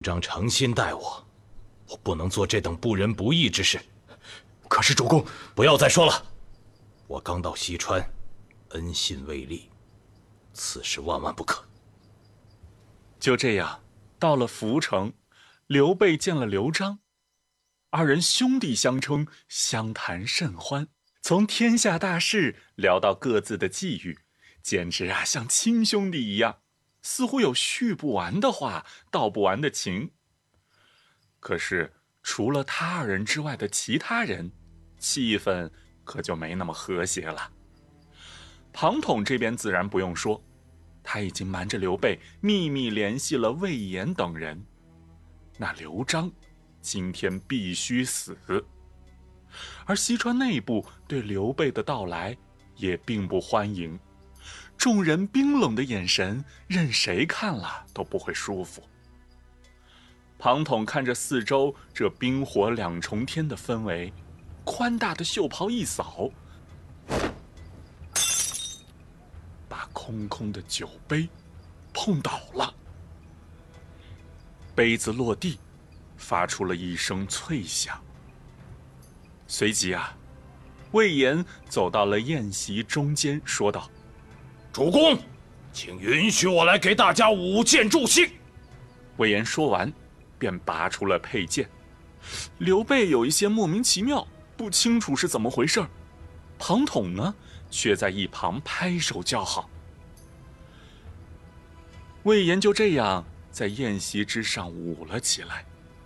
璋诚心待我，我不能做这等不仁不义之事。 可是主公， 不要再说了。我刚到西川，恩信未立，此事万万不可。 就这样，到了涪城，刘备见了刘璋，二人兄弟相称，相谈甚欢，从天下大事聊到各自的际遇，简直像亲兄弟一样，似乎有叙不完的话，道不完的情。可是除了他二人之外的其他人，气氛可就没那么和谐了。庞统这边自然不用说，他已经瞒着刘备秘密联系了魏延等人，那刘璋今天必须死。而西川内部对刘备的到来也并不欢迎，众人冰冷的眼神，任谁看了都不会舒服。庞统看着四周这冰火两重天的氛围，宽大的袖袍一扫，把空空的酒杯碰倒了，杯子落地，发出了一声脆响。随即魏延走到了宴席中间，说道：“ 主公，请允许我来给大家舞剑助兴。” 魏延说完，便拔出了佩剑。刘备有一些莫名其妙，不清楚是怎么回事。庞统呢，却在一旁拍手叫好。魏延就这样在宴席之上舞了起来。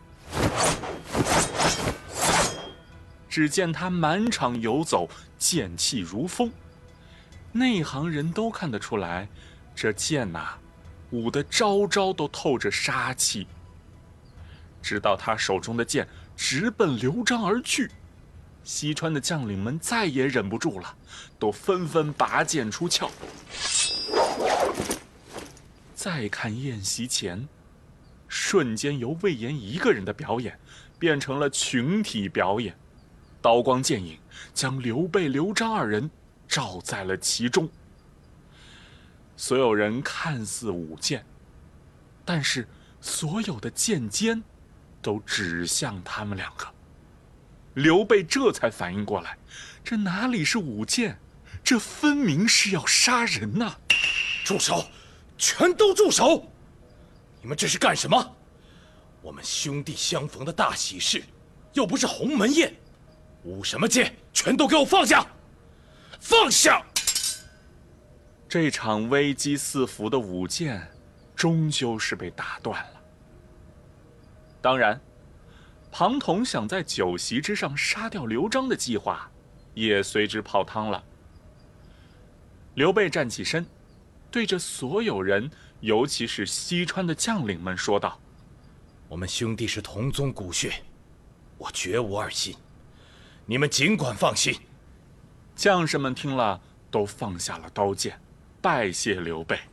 只见他满场游走，剑气如风，内行人都看得出来，这剑舞得招招都透着杀气。直到他手中的剑直奔刘璋而去，西川的将领们再也忍不住了，都纷纷拔剑出鞘。再看宴席前，瞬间由魏延一个人的表演变成了群体表演，刀光剑影将刘备、刘璋二人罩在了其中。所有人看似舞剑，但是所有的剑尖都指向他们两个。刘备这才反应过来，这哪里是舞剑，这分明是要杀人呐！ 住手！全都住手！你们这是干什么？我们兄弟相逢的大喜事，又不是鸿门宴，舞什么剑？全都给我放下！放下！ 这场危机四伏的舞剑，终究是被打断了。当然，庞统想在酒席之上杀掉刘璋的计划，也随之泡汤了。刘备站起身，对着所有人，尤其是西川的将领们说道：“ 我们兄弟是同宗骨血，我绝无二心，你们尽管放心。” 将士们听了，都放下了刀剑，拜谢刘备。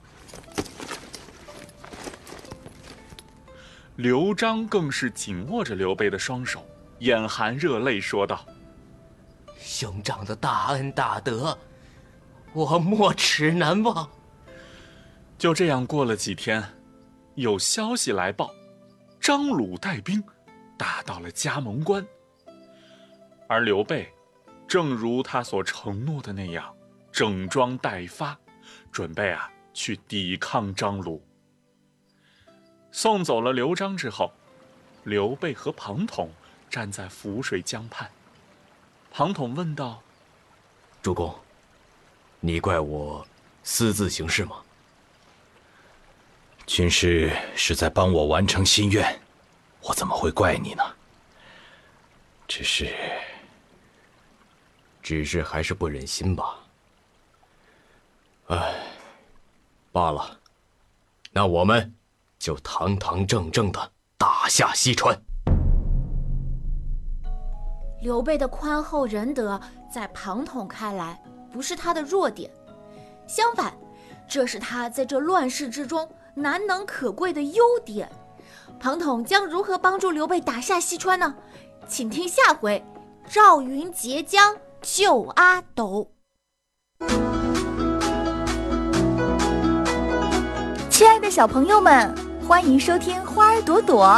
刘璋更是紧握着刘备的双手，眼含热泪说道：“ 兄长的大恩大德，我没齿难忘。” 就这样过了几天，有消息来报，张鲁带兵打到了加盟关，而刘备正如他所承诺的那样，整装待发，准备去抵抗张鲁。送走了刘璋之后，刘备和庞统站在涪水江畔。庞统问道：“ 主公，你怪我私自行事吗？” 军师是在帮我完成心愿，我怎么会怪你呢？只是还是不忍心吧。唉，罢了，那我们就堂堂正正的打下西川。 刘备的宽厚仁德，在庞统看来不是他的弱点，相反，这是他在这乱世之中难能可贵的优点。庞统将如何帮助刘备打下西川呢？请听下回赵云截江救阿斗。 亲爱的小朋友们，欢迎收听花儿朵朵。